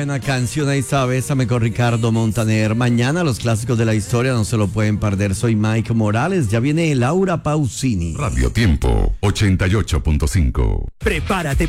buena canción ahí está, Bésame con Ricardo Montaner. Mañana los clásicos de la historia no se lo pueden perder. Soy Mike Morales, ya viene Laura Pausini. Radio Tiempo 88.5. Prepárate